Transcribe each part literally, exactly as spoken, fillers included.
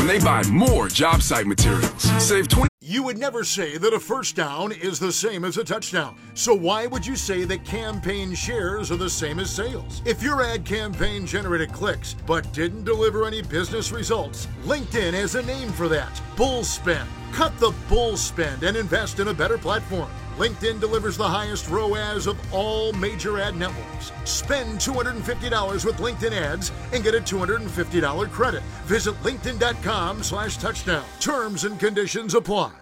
when they buy more job site materials. Save twenty. You would never say that a first down is the same as a touchdown. So why would you say that campaign shares are the same as sales? If your ad campaign generated clicks but didn't deliver any business results, LinkedIn has a name for that: bull spend. Cut the bull spend and invest in a better platform. LinkedIn delivers the highest R O A S of all major ad networks. Spend two hundred fifty dollars with LinkedIn ads and get a two hundred fifty dollars credit. Visit linkedin.com slash touchdown. Terms and conditions apply.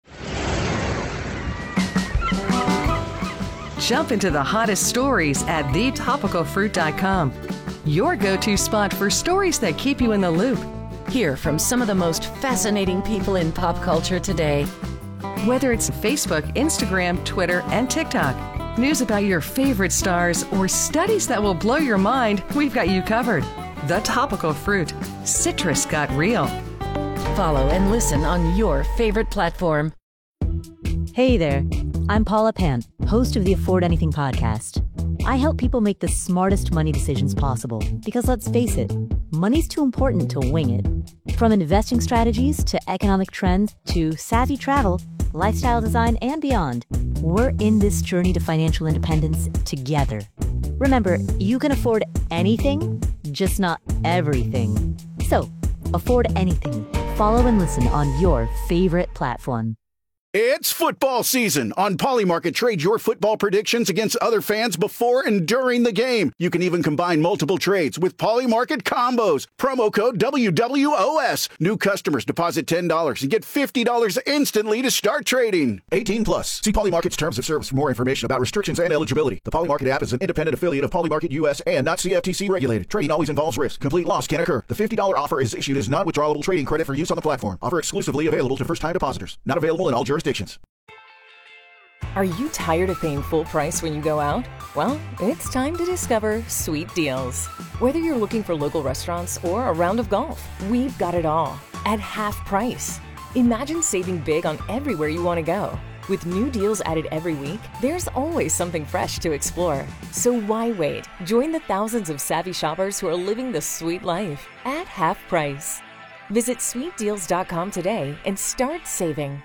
Jump into the hottest stories at the topical fruit dot com. Your go-to spot for stories that keep you in the loop. Hear from some of the most fascinating people in pop culture today. Whether it's Facebook, Instagram, Twitter, and TikTok, news about your favorite stars, or studies that will blow your mind, we've got you covered. The Topical Fruit. Citrus got real. Follow and listen on your favorite platform. Hey there, I'm Paula Pant, host of the Afford Anything podcast. I help people make the smartest money decisions possible because, let's face it, money's too important to wing it. From investing strategies to economic trends to savvy travel, lifestyle design, and beyond, we're in this journey to financial independence together. Remember, you can afford anything, just not everything. So, afford anything. Follow and listen on your favorite platform. It's football season. On Polymarket, trade your football predictions against other fans before and during the game. You can even combine multiple trades with Polymarket combos. Promo code W W O S. New customers deposit ten dollars and get fifty dollars instantly to start trading. eighteen plus. See Polymarket's terms of service for more information about restrictions and eligibility. The Polymarket app is an independent affiliate of Polymarket U S and not C F T C regulated. Trading always involves risk. Complete loss can occur. The fifty dollars offer is issued as non-withdrawable trading credit for use on the platform. Offer exclusively available to first-time depositors. Not available in all jurisdictions. Are you tired of paying full price when you go out? Well, it's time to discover Sweet Deals. Whether you're looking for local restaurants or a round of golf, we've got it all at half price. Imagine saving big on everywhere you want to go. With new deals added every week, there's always something fresh to explore. So why wait? Join the thousands of savvy shoppers who are living the sweet life at half price. Visit sweet deals dot com today and start saving.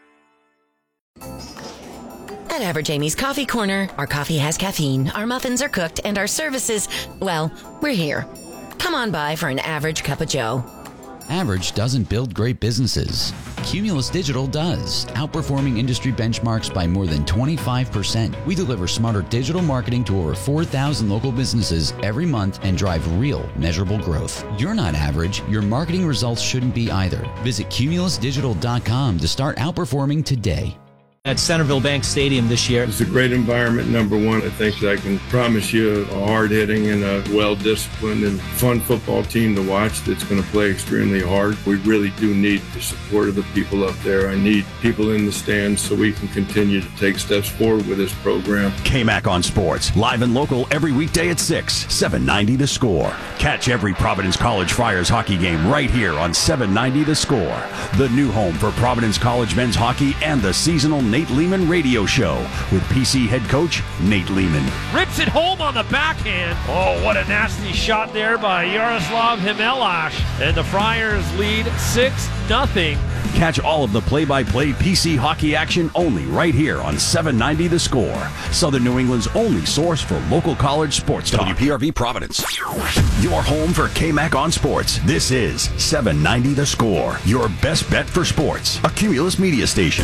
At Average Amy's Coffee Corner, our coffee has caffeine, our muffins are cooked, and our services, well, we're here. Come on by for an average cup of joe. Average doesn't build great businesses. Cumulus Digital does, outperforming industry benchmarks by more than twenty-five percent. We deliver smarter digital marketing to over four thousand local businesses every month and drive real, measurable growth. You're not average. Your marketing results shouldn't be either. Visit cumulus digital dot com to start outperforming today. At Centerville Bank Stadium this year. It's a great environment, number one. I think that I can promise you a hard-hitting and a well-disciplined and fun football team to watch that's going to play extremely hard. We really do need the support of the people up there. I need people in the stands so we can continue to take steps forward with this program. K M A C on Sports, live and local every weekday at six, seven ninety The Score. Catch every Providence College Friars hockey game right here on seven ninety The Score. The new home for Providence College men's hockey and the seasonal Nate Lehman radio show with P C head coach Nate Lehman. Rips it home on the backhand. Oh, what a nasty shot there by Yaroslav Himelash. And the Friars lead six nothing. Catch all of the play-by-play P C hockey action only right here on seven ninety The Score. Southern New England's only source for local college sports talk. W P R V Providence. Your home for K M A C on Sports. This is seven ninety The Score. Your best bet for sports. A Cumulus media station.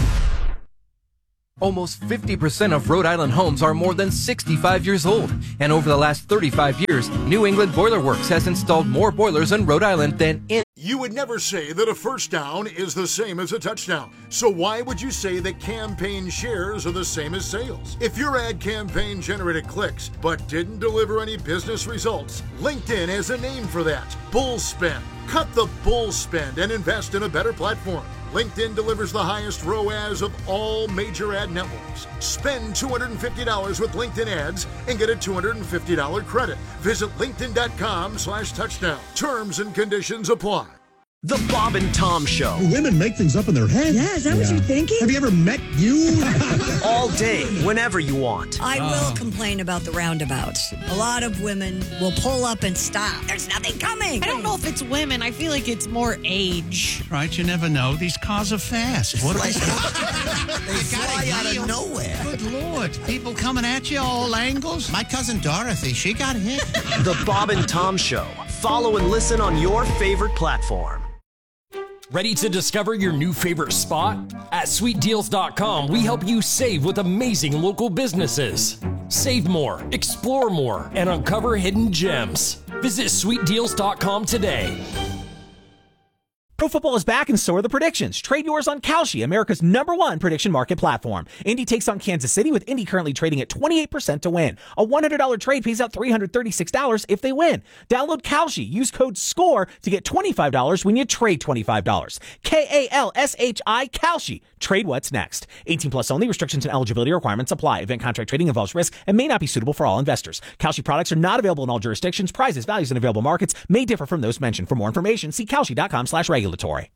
Almost fifty percent of Rhode Island homes are more than sixty-five years old. And over the last thirty-five years, New England Boiler Works has installed more boilers in Rhode Island than in... You would never say that a first down is the same as a touchdown. So why would you say that campaign shares are the same as sales? If your ad campaign generated clicks but didn't deliver any business results, LinkedIn has a name for that: bull spend. Cut the bull spend and invest in a better platform. LinkedIn delivers the highest R O A S of all major ad networks. Spend two hundred fifty dollars with LinkedIn ads and get a two hundred fifty dollars credit. Visit linkedin.com slash touchdown. Terms and conditions apply. The Bob and Tom Show. Women make things up in their head. Yeah, is that yeah. what you're thinking? Have you ever met you? All day, whenever you want. I will uh. complain about the roundabouts. A lot of women will pull up and stop. There's nothing coming. I don't know if it's women. I feel like it's more age. Right, you never know. These cars are fast. What like, they fly out of nowhere. Good Lord. People coming at you all angles. My cousin Dorothy, she got hit. The Bob and Tom Show. Follow and listen on your favorite platform. Ready to discover your new favorite spot? At sweet deals dot com, we help you save with amazing local businesses. Save more, explore more, and uncover hidden gems. Visit sweet deals dot com today. Pro football is back, and so are the predictions. Trade yours on Kalshi, America's number one prediction market platform. Indy takes on Kansas City, with Indy currently trading at twenty-eight percent to win. A one hundred dollars trade pays out three hundred thirty-six dollars if they win. Download Kalshi. Use code SCORE to get twenty-five dollars when you trade twenty-five dollars. K A L S H I, Kalshi. Trade what's next. eighteen plus only. Restrictions and eligibility requirements apply. Event contract trading involves risk and may not be suitable for all investors. Kalshi products are not available in all jurisdictions. Prizes, values, and available markets may differ from those mentioned. For more information, see kalshi dot com slash regulatory.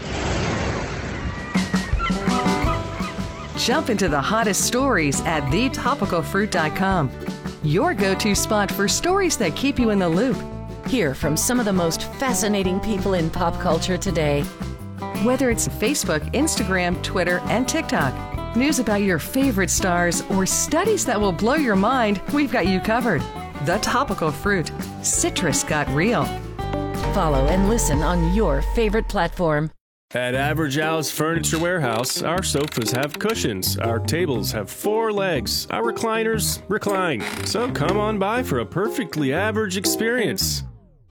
Jump into the hottest stories at the topical fruit dot com. Your go-to spot for stories that keep you in the loop. Hear from some of the most fascinating people in pop culture today. Whether it's Facebook, Instagram, Twitter, and TikTok, news about your favorite stars, or studies that will blow your mind, we've got you covered. The Topical Fruit. Citrus got real. Follow and listen on your favorite platform. At Average Al's Furniture Warehouse, our sofas have cushions, our tables have four legs, our recliners recline. So come on by for a perfectly average experience.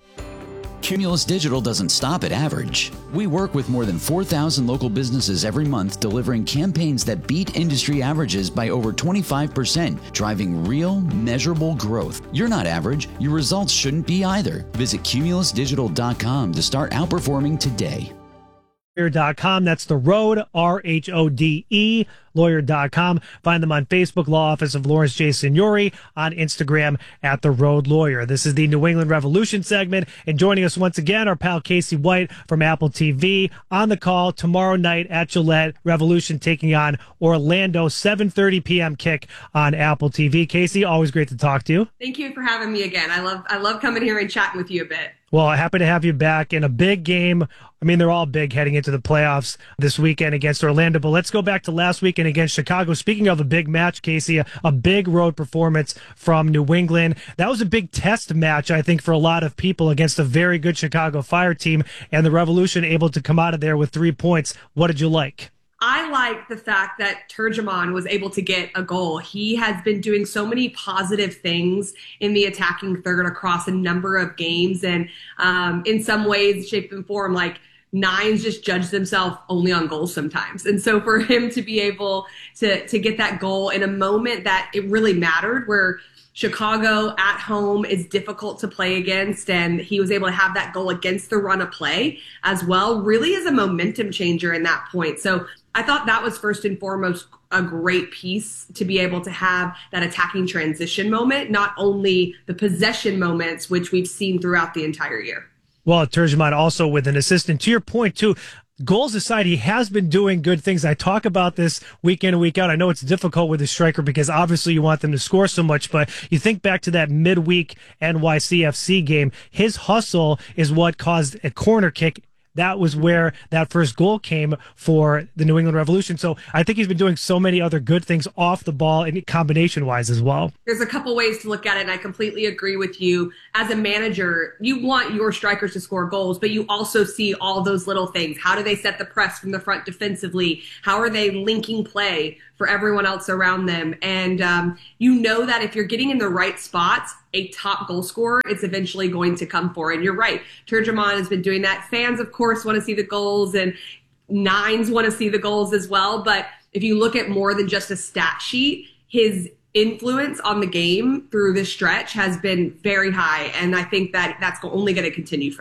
Cumulus Digital doesn't stop at average. We work with more than four thousand local businesses every month, delivering campaigns that beat industry averages by over twenty-five percent, driving real, measurable growth. You're not average. Your results shouldn't be either. Visit cumulus digital dot com to start outperforming today. Lawyer dot com. That's The Road, R H O D E, lawyer dot com. Find them on Facebook, Law Office of Lawrence J. Signori, on Instagram at The Road Lawyer. This is the New England Revolution segment, and joining us once again, our pal Casey White from Apple T V. On the call tomorrow night at Gillette, Revolution taking on Orlando, seven thirty p.m. kick on Apple T V. Casey, always great to talk to you. Thank you for having me again. I love I love coming here and chatting with you a bit. Well, happy to have you back in a big game. I mean, they're all big heading into the playoffs this weekend against Orlando. But let's go back to last weekend against Chicago. Speaking of a big match, Casey, a, a big road performance from New England. That was a big test match, I think, for a lot of people against a very good Chicago Fire team. And the Revolution able to come out of there with three points. What did you like? I like the fact that Turgeman was able to get a goal. He has been doing so many positive things in the attacking third across a number of games. And um, in some ways, shape and form, like nines just judge themselves only on goals sometimes. And so for him to be able to, to get that goal in a moment that it really mattered, where Chicago at home is difficult to play against, and he was able to have that goal against the run of play as well, really is a momentum changer in that point. So I thought that was first and foremost a great piece to be able to have that attacking transition moment, not only the possession moments, which we've seen throughout the entire year. Well, Turgeman also with an assistant. To your point, too, goals aside, he has been doing good things. I talk about this week in and week out. I know it's difficult with a striker because obviously you want them to score so much, but you think back to that midweek N Y C F C game, his hustle is what caused a corner kick. That was where that first goal came for the New England Revolution. So I think he's been doing so many other good things off the ball and combination-wise as well. There's a couple ways to look at it, and I completely agree with you. As a manager, you want your strikers to score goals, but you also see all those little things. How do they set the press from the front defensively? How are they linking play for everyone else around them? And um, you know that if you're getting in the right spots, a top goal scorer, it's eventually going to come for. And you're right, Turgeman has been doing that. Fans, of course, want to see the goals, and nines want to see the goals as well. But if you look at more than just a stat sheet, his influence on the game through this stretch has been very high. And I think that that's only going to continue for them.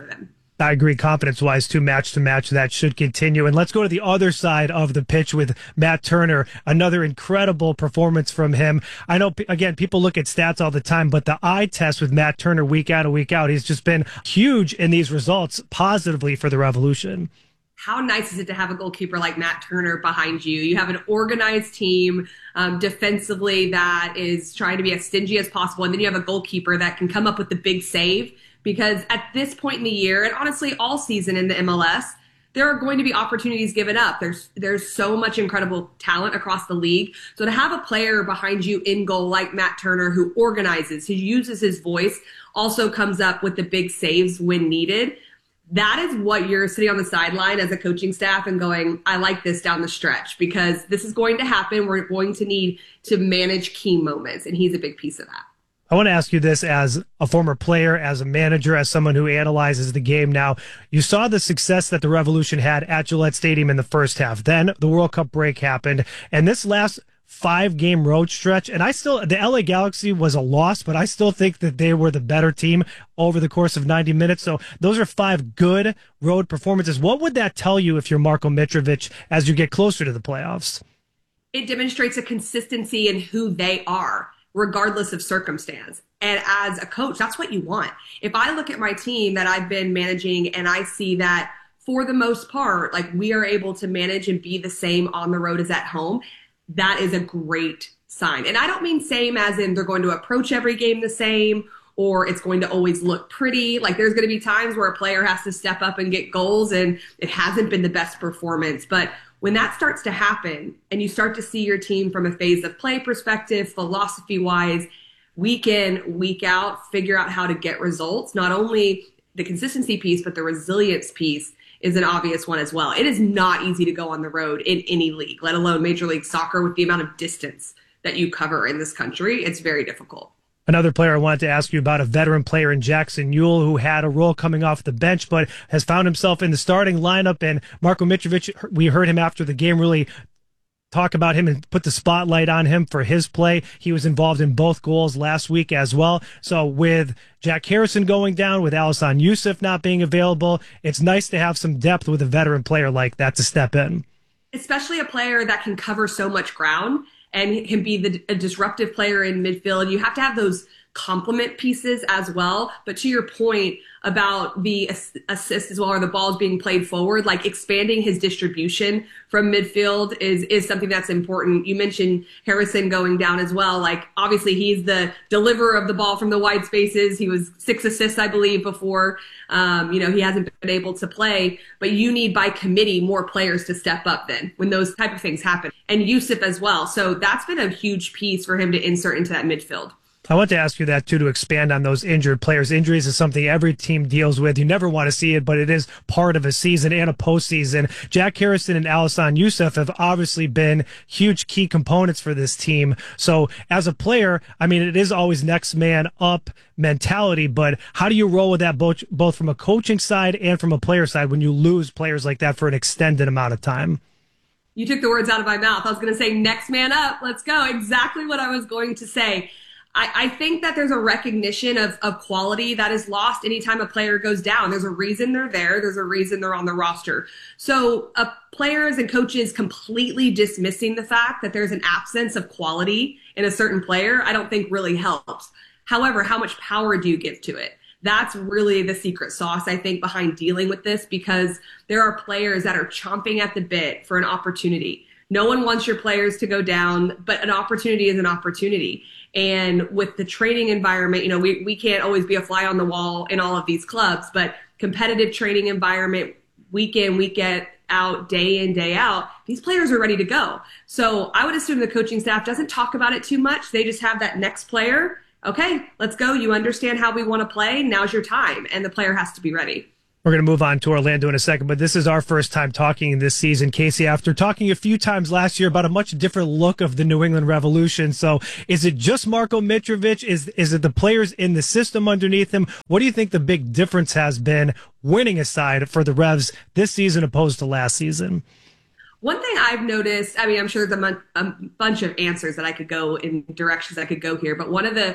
I agree, confidence-wise, too, match to match, that should continue. And let's go to the other side of the pitch with Matt Turner. Another incredible performance from him. I know, again, people look at stats all the time, but the eye test with Matt Turner week out and week out, he's just been huge in these results positively for the Revolution. How nice is it to have a goalkeeper like Matt Turner behind you? You have an organized team um, defensively that is trying to be as stingy as possible, and then you have a goalkeeper that can come up with the big save. Because at this point in the year, and honestly all season in the M L S, there are going to be opportunities given up. There's there's so much incredible talent across the league. So to have a player behind you in goal like Matt Turner who organizes, who uses his voice, also comes up with the big saves when needed, that is what you're sitting on the sideline as a coaching staff and going, I like this down the stretch because this is going to happen. We're going to need to manage key moments, and he's a big piece of that. I want to ask you this as a former player, as a manager, as someone who analyzes the game now. You saw the success that the Revolution had at Gillette Stadium in the first half. Then the World Cup break happened. And this last five-game road stretch, and I still, the L A Galaxy was a loss, but I still think that they were the better team over the course of ninety minutes. So those are five good road performances. What would that tell you if you're Marko Mitrovic as you get closer to the playoffs? It demonstrates a consistency in who they are, regardless of circumstance. And as a coach, that's what you want. If I look at my team that I've been managing and I see that for the most part, like we are able to manage and be the same on the road as at home, that is a great sign. And I don't mean same as in they're going to approach every game the same or it's going to always look pretty. Like there's going to be times where a player has to step up and get goals and it hasn't been the best performance. But when that starts to happen and you start to see your team from a phase of play perspective, philosophy-wise, week in, week out, figure out how to get results, not only the consistency piece, but the resilience piece is an obvious one as well. It is not easy to go on the road in any league, let alone Major League Soccer with the amount of distance that you cover in this country. It's very difficult. Another player I wanted to ask you about, a veteran player in Jackson Ewell who had a role coming off the bench but has found himself in the starting lineup. And Marko Mitrovic, we heard him after the game really talk about him and put the spotlight on him for his play. He was involved in both goals last week as well. So with Jack Harrison going down, with Alhassan Youssef not being available, it's nice to have some depth with a veteran player like that to step in. Especially a player that can cover so much ground and can be the, a disruptive player in midfield. You have to have those complement pieces as well. But to your point about the assist as well, or the balls being played forward, like expanding his distribution from midfield is, is something that's important. You mentioned Harrison going down as well. Like obviously he's the deliverer of the ball from the wide spaces. He was six assists, I believe, before. Um, you know, he hasn't been able to play, but you need by committee more players to step up then when those type of things happen. And Youssef as well. So that's been a huge piece for him to insert into that midfield. I want to ask you that, too, to expand on those injured players. Injuries is something every team deals with. You never want to see it, but it is part of a season and a postseason. Jack Harrison and Alhassan Youssef have obviously been huge key components for this team. So as a player, I mean, it is always next man up mentality, but how do you roll with that both, both from a coaching side and from a player side when you lose players like that for an extended amount of time? You took the words out of my mouth. I was going to say next man up. Let's go. Exactly what I was going to say. I, I think that there's a recognition of, of quality that is lost anytime a player goes down. There's a reason they're there. There's a reason they're on the roster. So uh, players and coaches completely dismissing the fact that there's an absence of quality in a certain player, I don't think really helps. However, how much power do you give to it? That's really the secret sauce, I think, behind dealing with this, because there are players that are chomping at the bit for an opportunity. No one wants your players to go down, but an opportunity is an opportunity. And with the training environment, you know, we, we can't always be a fly on the wall in all of these clubs, but competitive training environment, week in, week out, day in, day out, these players are ready to go. So I would assume the coaching staff doesn't talk about it too much. They just have that next player. Okay, let's go. You understand how we want to play. Now's your time. And the player has to be ready. We're going to move on to Orlando in a second, but this is our first time talking this season, Casey, after talking a few times last year about a much different look of the New England Revolution. So is it just Marko Mitrovic? Is, is it the players in the system underneath him? What do you think the big difference has been, winning aside, for the Revs this season opposed to last season? One thing I've noticed, I mean, I'm sure there's a, mon- a bunch of answers that I could go in directions I could go here, but one of the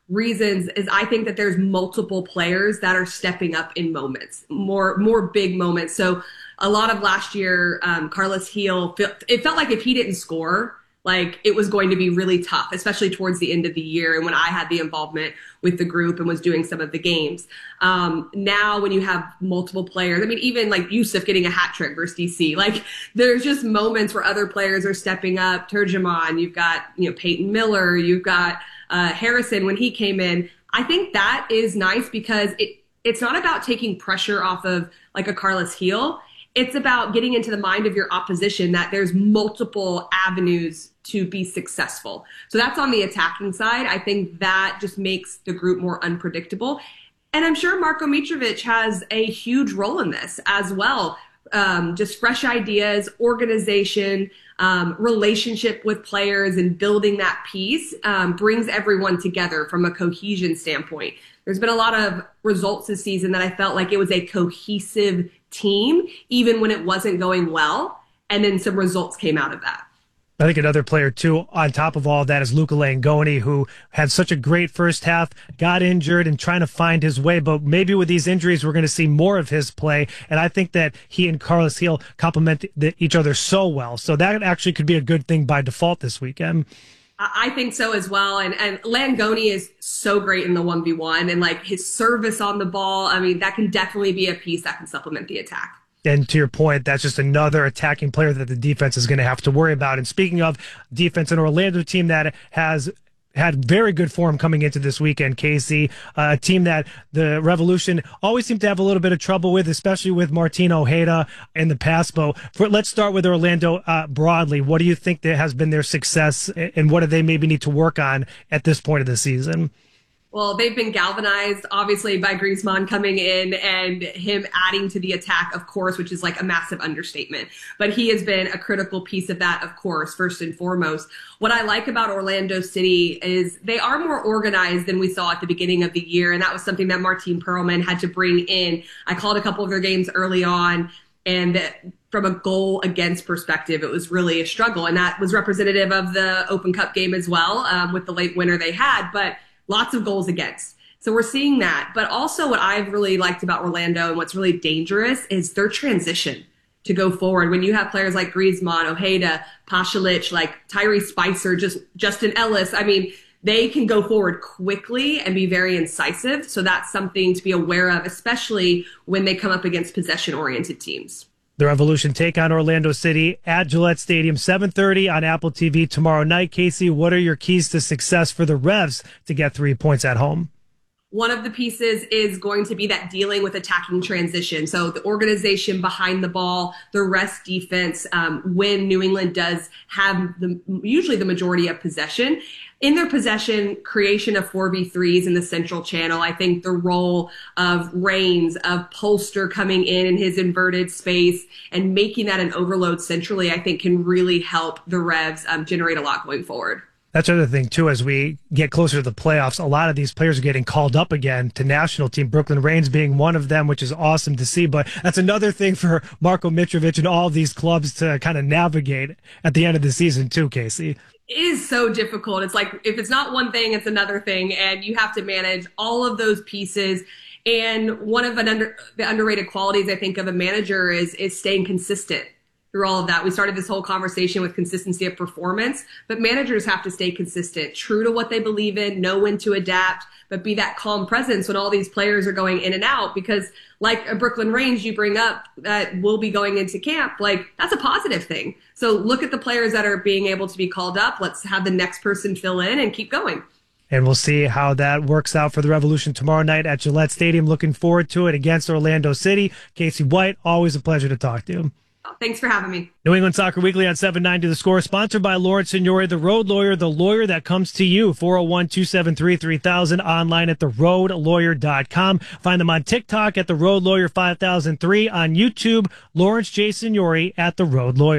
reasons is I think that there's multiple players that are stepping up in moments, more more big moments. So a lot of last year, um, Carlos Gil, it felt like if he didn't score, like it was going to be really tough, especially towards the end of the year and when I had the involvement with the group and was doing some of the games. Um, now when you have multiple players, I mean, even like Yusuf getting a hat trick versus D C, like there's just moments where other players are stepping up. Turgeman, you've got, you know, Peyton Miller, you've got uh, Harrison when he came in. I think that is nice because it it's not about taking pressure off of like a Carlos Gil. It's about getting into the mind of your opposition that there's multiple avenues to be successful. So that's on the attacking side. I think that just makes the group more unpredictable. And I'm sure Marko Mitrovic has a huge role in this as well. Um, just fresh ideas, organization, um, relationship with players, and building that piece um, brings everyone together from a cohesion standpoint. There's been a lot of results this season that I felt like it was a cohesive team, even when it wasn't going well, and then some results came out of that. I think another player, too, on top of all of that is Luca Langoni, who had such a great first half, got injured and trying to find his way. But maybe with these injuries, we're going to see more of his play. And I think that he and Carlos Gil complement the, each other so well. So that actually could be a good thing by default this weekend. I think so as well. And, and Langoni is so great in the one v one, and like his service on the ball. I mean, that can definitely be a piece that can supplement the attack. And to your point, that's just another attacking player that the defense is going to have to worry about. And speaking of defense, an Orlando team that has had very good form coming into this weekend, Casey, uh, a team that the Revolution always seem to have a little bit of trouble with, especially with Martin Ojeda in the past. But for, let's start with Orlando uh, broadly. What do you think that has been their success, and what do they maybe need to work on at this point of the season? Well, they've been galvanized, obviously, by Griezmann coming in and him adding to the attack, of course, which is like a massive understatement. But he has been a critical piece of that, of course, first and foremost. What I like about Orlando City is they are more organized than we saw at the beginning of the year, and that was something that Martin Perlman had to bring in. I called a couple of their games early on, and from a goal against perspective, it was really a struggle. And that was representative of the Open Cup game as well, um, with the late winner they had. But lots of goals against. So we're seeing that. But also what I've really liked about Orlando and what's really dangerous is their transition to go forward. When you have players like Griezmann, Ojeda, Pasalic, like Tyrese Spicer, just Justin Ellis, I mean, they can go forward quickly and be very incisive. So that's something to be aware of, especially when they come up against possession-oriented teams. The Revolution take on Orlando City at Gillette Stadium, seven thirty on Apple T V tomorrow night. Casey, what are your keys to success for the Revs to get three points at home? One of the pieces is going to be that dealing with attacking transition. So the organization behind the ball, the rest defense, um, when New England does have the, usually the majority of possession. In their possession, creation of four v threes in the central channel. I think the role of Reigns, of Polster coming in in his inverted space and making that an overload centrally, I think can really help the Revs um, generate a lot going forward. That's the other thing, too, as we get closer to the playoffs, a lot of these players are getting called up again to national team, Brooklyn Reigns being one of them, which is awesome to see. But that's another thing for Marko Mitrovic and all of these clubs to kind of navigate at the end of the season, too, Casey. It is so difficult. It's like if it's not one thing, it's another thing, and you have to manage all of those pieces. And one of an under, the underrated qualities, I think, of a manager is is staying consistent through all of that. We started this whole conversation with consistency of performance, but managers have to stay consistent, true to what they believe in, know when to adapt, but be that calm presence when all these players are going in and out. Because like a Brooklyn Reigns you bring up that will be going into camp, like that's a positive thing. So look at the players that are being able to be called up. Let's have the next person fill in and keep going. And we'll see how that works out for the Revolution tomorrow night at Gillette Stadium. Looking forward to it against Orlando City. Casey White, always a pleasure to talk to you. Thanks for having me. New England Soccer Weekly on seven ninety The Score, sponsored by Lawrence Signori, the road lawyer, the lawyer that comes to you. four oh one, two seven three, three thousand, online at the road lawyer dot com. Find them on TikTok at the road lawyer five thousand three, on YouTube, Lawrence J. Signori at the Road Lawyer.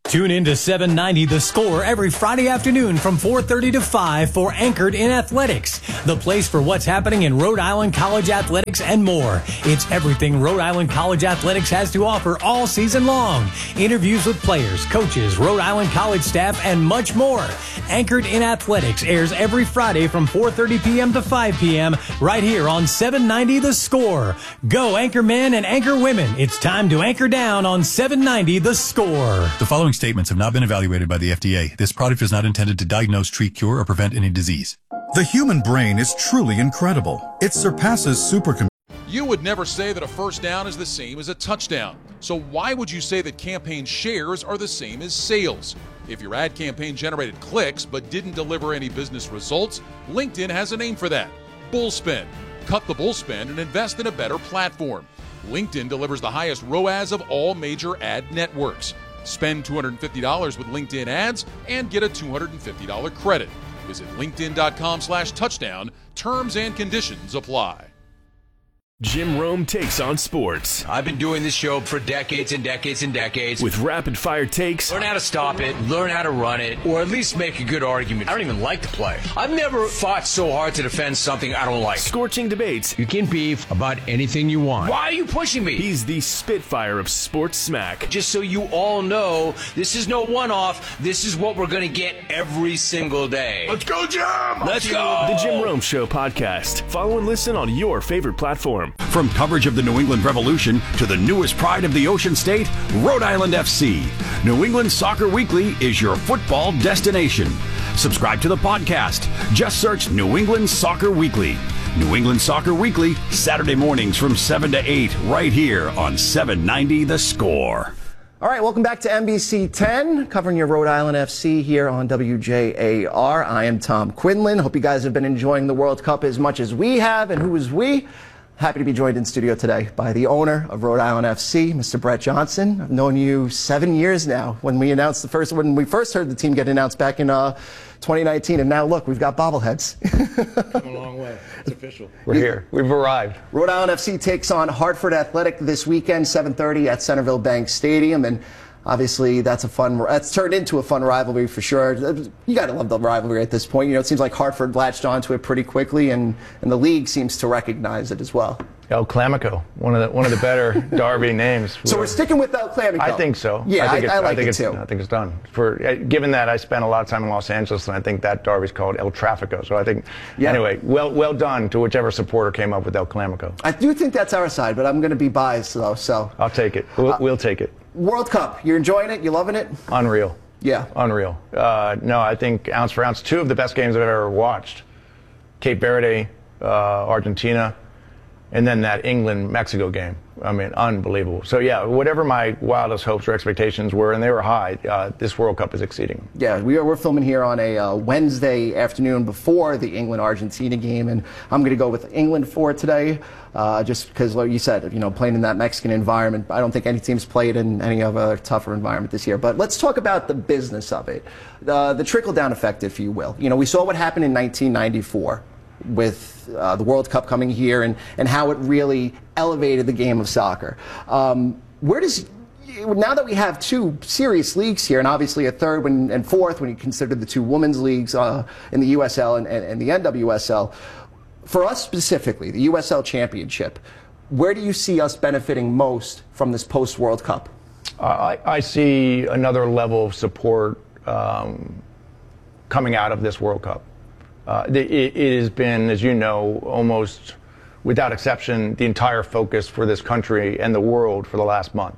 Tune in to seven ninety The Score every Friday afternoon from four thirty to five for Anchored in Athletics, the place for what's happening in Rhode Island College athletics and more. It's everything Rhode Island College athletics has to offer all season long. Interviews with players, coaches, Rhode Island College staff, and much more. Anchored in Athletics airs every Friday from four thirty p.m. to five p.m. right here on seven ninety The Score. Go Anchor Men and Anchor Women. It's time to anchor down on seven ninety The Score. The following statements have not been evaluated by the F D A. This product is not intended to diagnose, treat, cure, or prevent any disease. The human brain is truly incredible. It surpasses supercomputers. You would never say that a first down is the same as a touchdown. So why would you say that campaign shares are the same as sales? If your ad campaign generated clicks but didn't deliver any business results, LinkedIn has a name for that: bullspend. Cut the bullspend and invest in a better platform. LinkedIn delivers the highest R O A S of all major ad networks. Spend two hundred fifty dollars with LinkedIn ads and get a two hundred fifty dollars credit. Visit linkedin.com slash touchdown. Terms and conditions apply. Jim Rome takes on sports. I've been doing this show for decades and decades and decades. With rapid fire takes. Learn how to stop it, learn how to run it, or at least make a good argument. I don't even like to play. I've never fought so hard to defend something I don't like. Scorching debates. You can beef about anything you want. Why are you pushing me? He's the Spitfire of sports smack. Just so you all know, this is no one-off. This is what we're going to get every single day. Let's go, Jim! Let's go! The Jim Rome Show podcast. Follow and listen on your favorite platform. From coverage of the New England Revolution to the newest pride of the Ocean State, Rhode Island F C. New England Soccer Weekly is your football destination. Subscribe to the podcast. Just search New England Soccer Weekly. New England Soccer Weekly, Saturday mornings from seven to eight, right here on seven ninety The Score. All right, welcome back to N B C ten, covering your Rhode Island F C here on W J A R. I am Tom Quinlan. Hope you guys have been enjoying the World Cup as much as we have. And who is we? Happy to be joined in studio today by the owner of Rhode Island F C, Mister Brett Johnson. I've known you seven years now. When we announced the first, when we first heard the team get announced back in uh, twenty nineteen, and now look, we've got bobbleheads. Come a long way. It's official. We're here. We've arrived. Rhode Island F C takes on Hartford Athletic this weekend, seven thirty at Centerville Bank Stadium, and obviously that's a fun. That's turned into a fun rivalry for sure. You got to love the rivalry at this point. You know, it seems like Hartford latched onto it pretty quickly, and and the league seems to recognize it as well. El Clamico, one of the one of the better Derby names. So we're sticking with El Clamico. I think so. Yeah, I, think I, I like I think it it's, too. I think it's done. For given that I spent a lot of time in Los Angeles, and I think that Derby's called El Trafico. So I think, yeah. Anyway, well well done to whichever supporter came up with El Clamico. I do think that's our side, but I'm going to be biased though. So I'll take it. We'll, uh, we'll take it. World Cup, you're enjoying it? You loving it? Unreal. Yeah. Unreal. Uh, no, I think ounce for ounce, two of the best games I've ever watched. Cape Verde, uh, Argentina, and then that England-Mexico game. I mean, unbelievable. So, yeah, whatever my wildest hopes or expectations were, and they were high, uh, this World Cup is exceeding them. Yeah, we are, we're filming here on a uh, Wednesday afternoon before the England-Argentina game, and I'm going to go with England for it today, uh, just because, like you said, you know, playing in that Mexican environment, I don't think any team's played in any other tougher environment this year. But let's talk about the business of it, uh, the trickle-down effect, if you will. You know, we saw what happened in nineteen ninety-four. With uh, the World Cup coming here and, and how it really elevated the game of soccer. Um, where does, now that we have two serious leagues here, and obviously a third when, and fourth when you consider the two women's leagues uh, in the U S L and, and, and the N W S L, for us specifically, the U S L Championship, where do you see us benefiting most from this post-World Cup? Uh, I, I see another level of support um, coming out of this World Cup. Uh, it, it has been, as you know, almost without exception, the entire focus for this country and the world for the last month.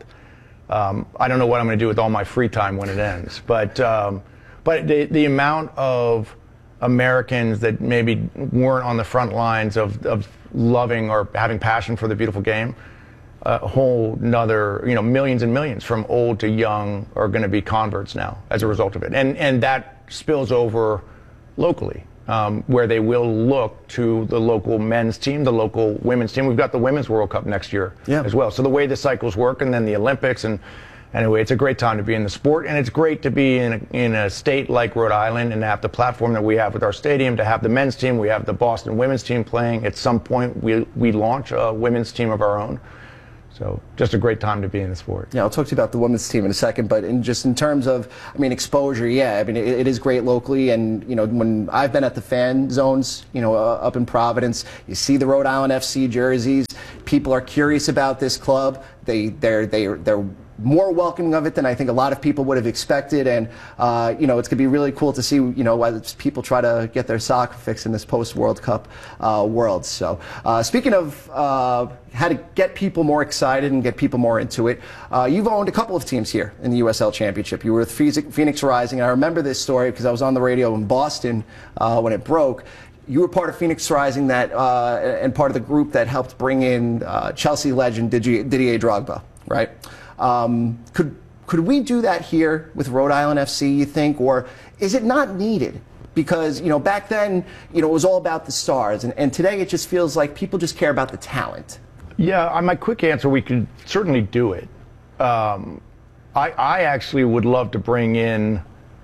Um, I don't know what I'm going to do with all my free time when it ends, but um, but the, the amount of Americans that maybe weren't on the front lines of, of loving or having passion for the beautiful game, a whole nother, you know, millions and millions from old to young are going to be converts now as a result of it. And, and that spills over locally. Um, where they will look to the local men's team, the local women's team. We've got the Women's World Cup next year yeah. as well. So the way the cycles work, and then the Olympics, and anyway, it's a great time to be in the sport, and it's great to be in a, in a state like Rhode Island and have the platform that we have with our stadium, to have the men's team. We have the Boston women's team playing. At some point, we we launch a women's team of our own. So just a great time to be in the sport. Yeah, I'll talk to you about the women's team in a second, but in just in terms of, I mean, exposure, yeah, I mean, it, it is great locally, and, you know, when I've been at the fan zones, you know, uh, up in Providence, you see the Rhode Island F C jerseys. People are curious about this club. They, they're, they, they're more welcoming of it than I think a lot of people would have expected, and uh, you know, it's going to be really cool to see, you know, as people try to get their soccer fix in this post-World Cup uh, world. So uh, speaking of uh, how to get people more excited and get people more into it, uh, you've owned a couple of teams here in the U S L Championship. You were with Phoenix Rising, and I remember this story because I was on the radio in Boston uh, when it broke. You were part of Phoenix Rising that, uh, and part of the group that helped bring in uh, Chelsea legend Didier, Didier Drogba, right? Um, could could we do that here with Rhode Island F C, you think, or is it not needed? Because, you know, back then, you know, it was all about the stars, and, and today it just feels like people just care about the talent. Yeah, on my quick answer, we could certainly do it. Um, I, I actually would love to bring in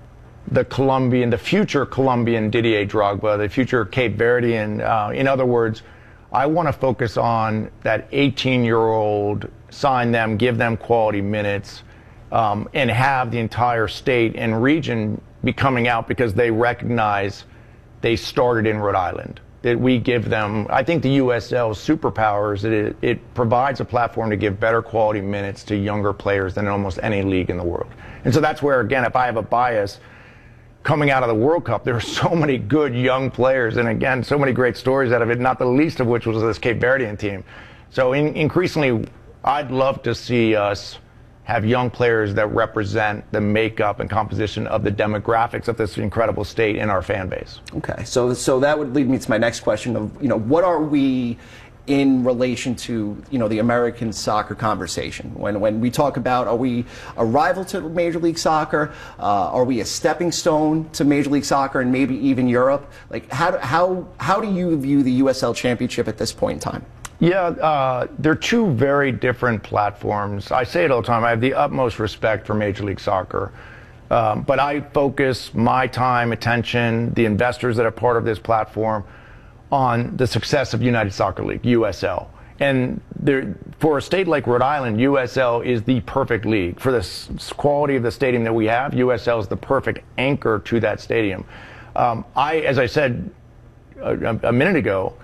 the Colombian, the future Colombian Didier Drogba, the future Cape Verdean. Uh, in other words, I want to focus on that eighteen-year-old, sign them, give them quality minutes, um, and have the entire state and region be coming out because they recognize they started in Rhode Island. That we give them, I think the U S L's superpower is that it, it provides a platform to give better quality minutes to younger players than almost any league in the world. And so that's where, again, if I have a bias, coming out of the World Cup, there are so many good young players, and again, so many great stories out of it, not the least of which was this Cape Verdean team. So in, increasingly, I'd love to see us have young players that represent the makeup and composition of the demographics of this incredible state in our fan base. Okay, so so that would lead me to my next question of, you know, what are we in relation to, you know, the American soccer conversation? When when we talk about, are we a rival to Major League Soccer? Uh, are we a stepping stone to Major League Soccer and maybe even Europe? Like, how how how do you view the U S L Championship at this point in time? Yeah, uh, they're two very different platforms. I say it all the time. I have the utmost respect for Major League Soccer. Um, but I focus my time, attention, the investors that are part of this platform on the success of United Soccer League, U S L. And there, for a state like Rhode Island, U S L is the perfect league. For the s quality of the stadium that we have, U S L is the perfect anchor to that stadium. Um, I, as I said a, a minute ago,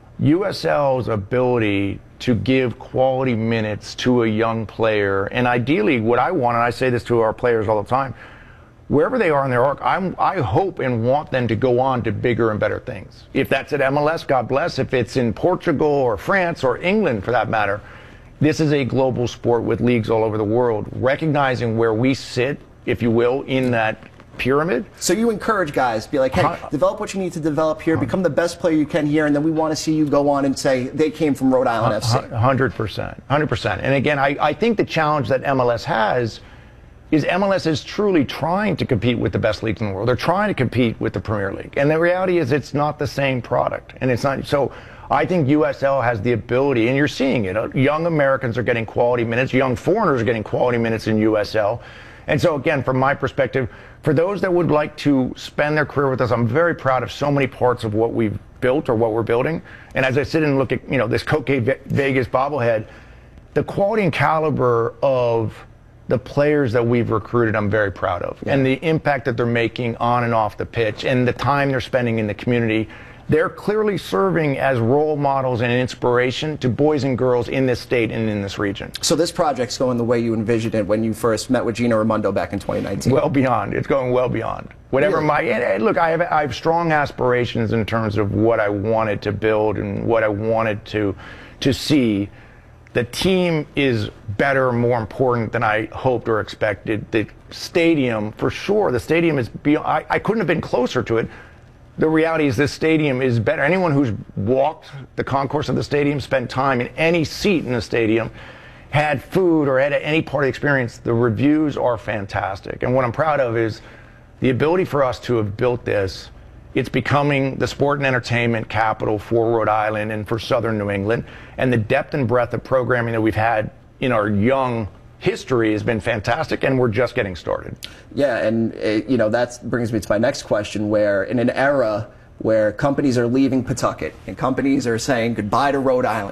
U S L's ability to give quality minutes to a young player, and ideally what I want, and I say this to our players all the time, wherever they are in their arc, I'm, I hope and want them to go on to bigger and better things. If that's at M L S, God bless. If it's in Portugal or France or England, for that matter, this is a global sport with leagues all over the world. Recognizing where we sit, if you will, in that pyramid. So you encourage guys, be like, hey, uh, develop what you need to develop here, uh, become the best player you can here, and then we want to see you go on and say they came from Rhode Island uh, F C. one hundred percent. one hundred percent. And again, I, I think the challenge that M L S has is M L S is truly trying to compete with the best leagues in the world. They're trying to compete with the Premier League. And the reality is it's not the same product. And it's not. So I think U S L has the ability, and you're seeing it. Young Americans are getting quality minutes. Young foreigners are getting quality minutes in U S L. And so, again, from my perspective, for those that would like to spend their career with us, I'm very proud of so many parts of what we've built or what we're building. And as I sit and look at, you know, this Coke Vegas bobblehead, the quality and caliber of the players that we've recruited, I'm very proud of. Yeah. And the impact that they're making on and off the pitch and the time they're spending in the community. They're clearly serving as role models and inspiration to boys and girls in this state and in this region. So this project's going the way you envisioned it when you first met with Gina Raimondo back in twenty nineteen? Well beyond. It's going well beyond. Whatever really? my and look, I have I have strong aspirations in terms of what I wanted to build and what I wanted to to see. The team is better, more important than I hoped or expected. The stadium, for sure, the stadium is beyond, I, I couldn't have been closer to it. The reality is this stadium is better. Anyone who's walked the concourse of the stadium, spent time in any seat in the stadium, had food or had any part of the experience, the reviews are fantastic. And what I'm proud of is the ability for us to have built this. It's becoming the sport and entertainment capital for Rhode Island and for southern New England. And the depth and breadth of programming that we've had in our young history has been fantastic, and we're just getting started. Yeah, and it, you know, that brings me to my next question, where in an era where companies are leaving Pawtucket and companies are saying goodbye to Rhode Island,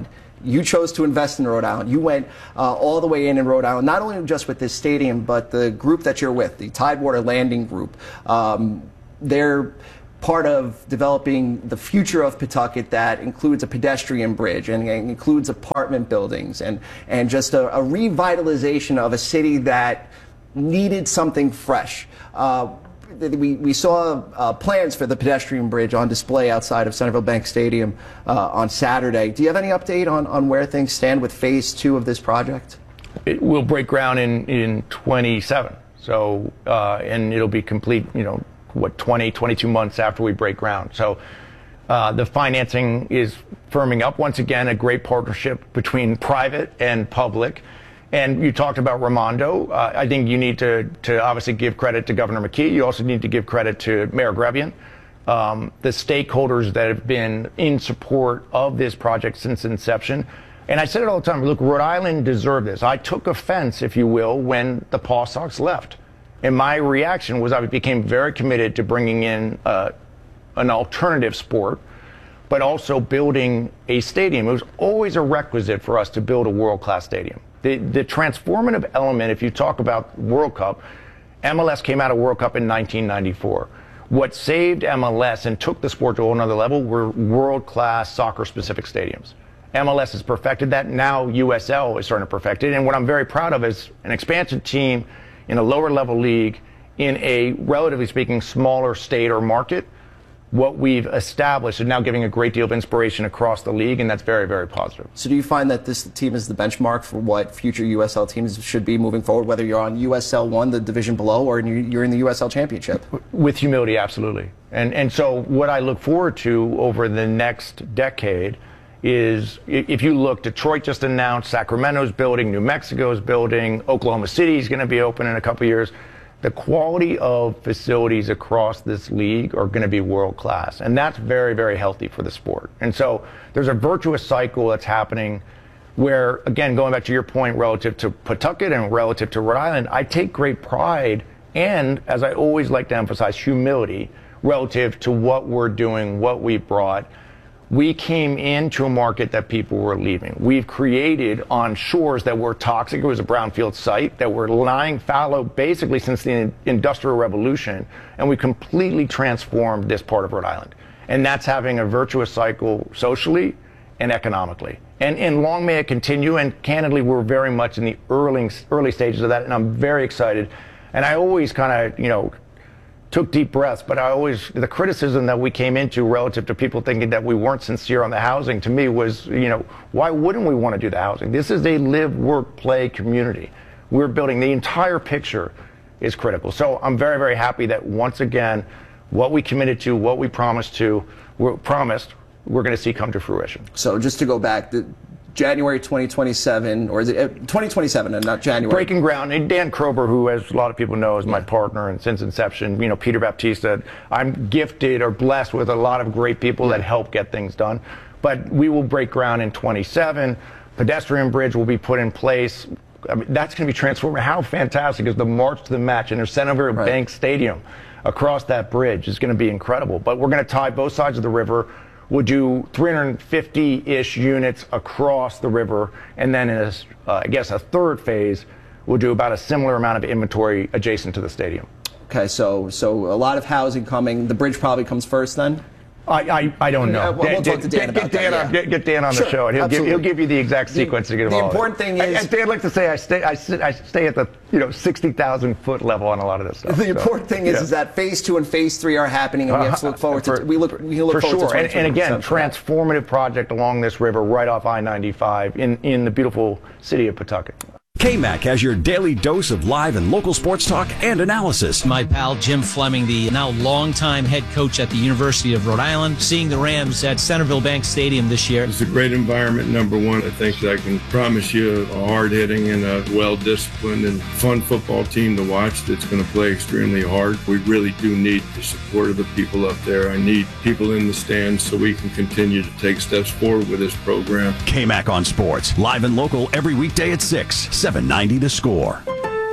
You chose to invest in Rhode Island. You went uh, all the way in in Rhode Island, not only just with this stadium, but the group that you're with, the Tidewater Landing Group. Um, they're part of developing the future of Pawtucket that includes a pedestrian bridge and, and includes apartment buildings and, and just a, a revitalization of a city that needed something fresh. Uh, We, we saw uh, plans for the pedestrian bridge on display outside of Centerville Bank Stadium uh, on Saturday. Do you have any update on, on where things stand with phase two of this project? It will break ground in, in twenty-seven. So, uh, and it'll be complete, you know, what, twenty, twenty-two months after we break ground. So uh, the financing is firming up. Once again, a great partnership between private and public. And you talked about Raimondo. Uh, I think you need to, to obviously give credit to Governor McKee. You also need to give credit to Mayor Grevian, um, the stakeholders that have been in support of this project since inception. And I said it all the time, look, Rhode Island deserved this. I took offense, if you will, when the Paw Sox left. And my reaction was I became very committed to bringing in uh, an alternative sport, but also building a stadium. It was always a requisite for us to build a world-class stadium. The, the transformative element, if you talk about World Cup, M L S came out of World Cup in nineteen ninety-four. What saved M L S and took the sport to a whole nother level were world-class soccer-specific stadiums. M L S has perfected that. Now U S L is starting to perfect it. And what I'm very proud of is an expansion team in a lower-level league in a, relatively speaking, smaller state or market. What we've established is now giving a great deal of inspiration across the league, and that's very, very positive. So do you find that this team is the benchmark for what future U S L teams should be moving forward, whether you're on U S L one, the division below, or you're in the U S L championship? With humility, absolutely. And, and so what I look forward to over the next decade is, if you look, Detroit just announced, Sacramento's building, New Mexico's building, Oklahoma City is going to be open in a couple years. The quality of facilities across this league are going to be world-class, and that's very, very healthy for the sport. And so there's a virtuous cycle that's happening where, again, going back to your point relative to Pawtucket and relative to Rhode Island, I take great pride and, as I always like to emphasize, humility relative to what we're doing, what we brought. We came into a market that people were leaving. We've created on shores that were toxic. It was a brownfield site that were lying fallow basically since the Industrial Revolution, and we completely transformed this part of Rhode Island. And that's having a virtuous cycle socially and economically. And, and long may it continue, and candidly, we're very much in the early, early stages of that, and I'm very excited. And I always kind of, you know, took deep breaths, but I always, the criticism that we came into relative to people thinking that we weren't sincere on the housing, to me was, you know, why wouldn't we want to do the housing? This is a live, work, play community. We're building, the entire picture is critical. So I'm very, very happy that once again, what we committed to, what we promised to, we're promised, we're going to see come to fruition. So just to go back, the January twenty twenty-seven, or is it twenty twenty-seven and not January? Breaking ground. And Dan Krober, who, as a lot of people know, is my partner, and since inception, you know, Peter Baptista, I'm gifted or blessed with a lot of great people that help get things done. But we will break ground in twenty-seven. Pedestrian bridge will be put in place. I mean, that's going to be transformative. How fantastic is the march to the match in Centerville right. Bank Stadium across that bridge is going to be incredible. But we're going to tie both sides of the river. We'll do three hundred fifty-ish units across the river, and then in a, uh, I guess a third phase, we'll do about a similar amount of inventory adjacent to the stadium. Okay, so so a lot of housing coming. The bridge probably comes first then? I, I, I don't know. Yeah, we'll, we'll talk to Dan get, about get Dan that. On, yeah. get, get Dan on sure, the show, and he'll give, he'll give you the exact sequence the, to get The involved. important thing is, and Dan like to say, I stay, I sit, I stay at the you know sixty thousand foot level on a lot of this stuff. The so, important thing is, yeah. is that phase two and phase three are happening, and we have to look forward for, to. We look, we look for forward sure. to and, and again, transformative project along this river, right off I ninety-five, in in the beautiful city of Pawtucket. K-Mac has your daily dose of live and local sports talk and analysis. My pal Jim Fleming, the now longtime head coach at the University of Rhode Island, seeing the Rams at Centerville Bank Stadium this year. It's a great environment, number one. I think that I can promise you a hard-hitting and a well-disciplined and fun football team to watch that's going to play extremely hard. We really do need the support of the people up there. I need people in the stands so we can continue to take steps forward with this program. K-Mac on Sports, live and local every weekday at six, seven ninety The Score.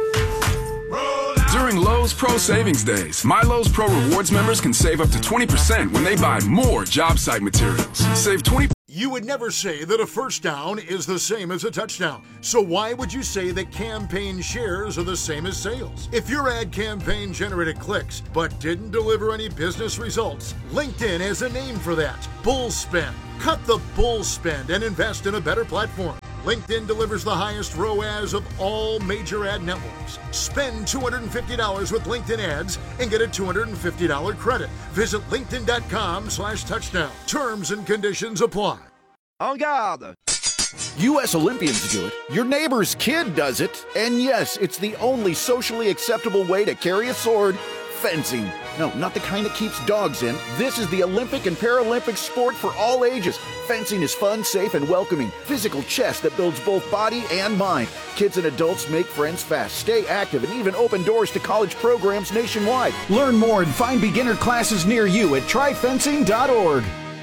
During Lowe's Pro Savings Days, My Lowe's Pro Rewards members can save up to twenty percent when they buy more job site materials. Save twenty percent You would never say that a first down is the same as a touchdown. So why would you say that campaign shares are the same as sales? If your ad campaign generated clicks but didn't deliver any business results, LinkedIn has a name for that: bull spend. Cut the bull spend and invest in a better platform. LinkedIn delivers the highest R O A S of all major ad networks. Spend two hundred fifty dollars with LinkedIn ads and get a two hundred fifty dollars credit. Visit linkedin.com slash touchdown. Terms and conditions apply. En garde! U S Olympians do it, your neighbor's kid does it, and yes, it's the only socially acceptable way to carry a sword: fencing. No, not the kind that keeps dogs in. This is the Olympic and Paralympic sport for all ages. Fencing is fun, safe, and welcoming. Physical chess that builds both body and mind. Kids and adults make friends fast, stay active, and even open doors to college programs nationwide. Learn more and find beginner classes near you at try fencing dot org.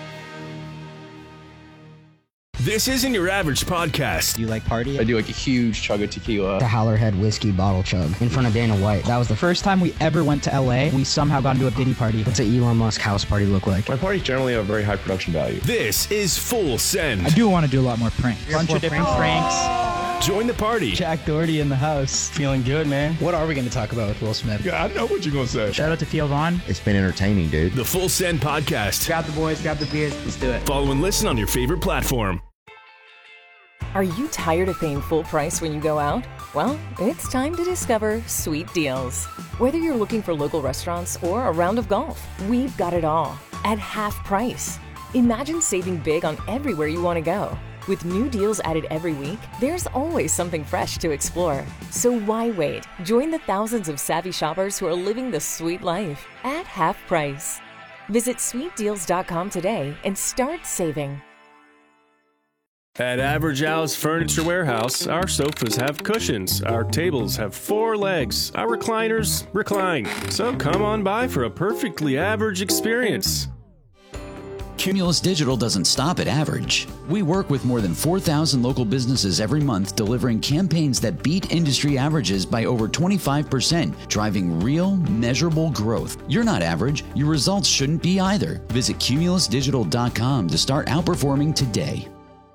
This isn't your average podcast. Do you like party? I do like a huge chug of tequila. The Howlerhead whiskey bottle chug in front of Dana White. That was the first time we ever went to L A. We somehow got into a Diddy party. What's an Elon Musk house party look like? My parties generally have very high production value. This is Full Send. I do want to do a lot more pranks. A bunch of different pranks. Join the party. Jack Doherty in the house. Feeling good, man. What are we going to talk about with Will Smith? Yeah, I know what you're going to say. Shout out to Theo Vaughn. It's been entertaining, dude. The Full Send Podcast. Grab the boys, grab the beers. Let's do it. Follow and listen on your favorite platform. Are you tired of paying full price when you go out? Well, it's time to discover Sweet Deals. Whether you're looking for local restaurants or a round of golf, we've got it all at half price. Imagine saving big on everywhere you want to go. With new deals added every week, there's always something fresh to explore. So why wait? Join the thousands of savvy shoppers who are living the sweet life at half price. Visit sweet deals dot com today and start saving. At Average Al's Furniture Warehouse, our sofas have cushions, our tables have four legs, our recliners recline. So come on by for a perfectly average experience. Cumulus Digital doesn't stop at average. We work with more than four thousand local businesses every month, delivering campaigns that beat industry averages by over twenty-five percent, driving real, measurable growth. You're not average. Your results shouldn't be either. Visit cumulus digital dot com to start outperforming today.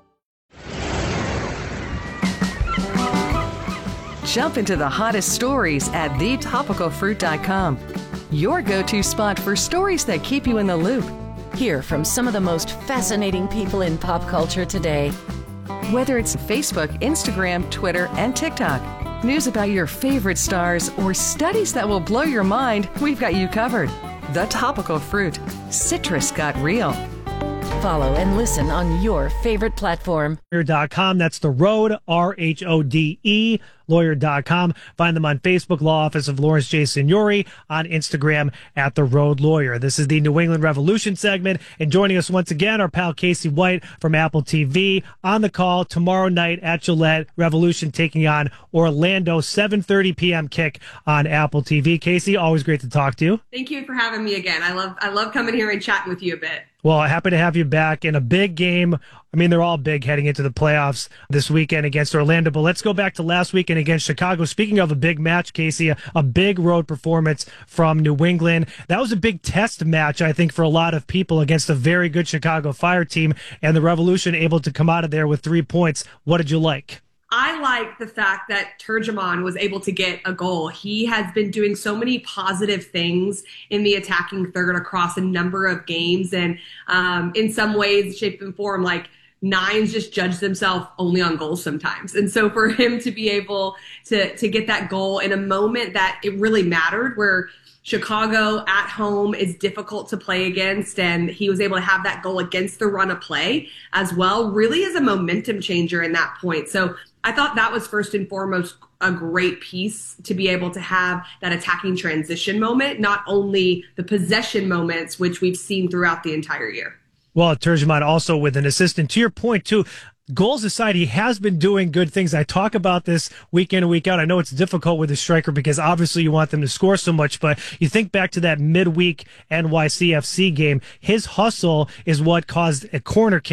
Jump into the hottest stories at the topical fruit dot com. Your go-to spot for stories that keep you in the loop. Hear from some of the most fascinating people in pop culture today. Whether it's Facebook, Instagram, Twitter, and TikTok, news about your favorite stars, or studies that will blow your mind, we've got you covered. The Topical Fruit. Citrus got real. Follow and listen on your favorite platform. Lawyer dot com. That's the Road, R H O D E, lawyer dot com. Find them on Facebook, Law Office of Lawrence J. Signori, on Instagram at The Road Lawyer. This is the New England Revolution segment, and joining us once again, our pal Casey White from Apple T V. On the call tomorrow night at Gillette, Revolution taking on Orlando, seven thirty p.m. kick on Apple T V. Casey, always great to talk to you. Thank you for having me again. I love I love coming here and chatting with you a bit. Well, happy to have you back in a big game. I mean, they're all big heading into the playoffs this weekend against Orlando. But let's go back to last weekend against Chicago. Speaking of a big match, Casey, a, a big road performance from New England. That was a big test match, I think, for a lot of people against a very good Chicago Fire team. And the Revolution able to come out of there with three points. What did you like? I like the fact that Turgeman was able to get a goal. He has been doing so many positive things in the attacking third across a number of games. And um, in some ways, shape and form, like nines just judge themselves only on goals sometimes. And so for him to be able to, to get that goal in a moment that it really mattered, where Chicago at home is difficult to play against, and he was able to have that goal against the run of play as well, really is a momentum changer in that point. So I thought that was first and foremost a great piece to be able to have that attacking transition moment, not only the possession moments, which we've seen throughout the entire year. Well, Turgeman also with an assistant. To your point, too, goals aside, he has been doing good things. I talk about this week in and week out. I know it's difficult with a striker because obviously you want them to score so much, but you think back to that midweek N Y C F C game, his hustle is what caused a corner kick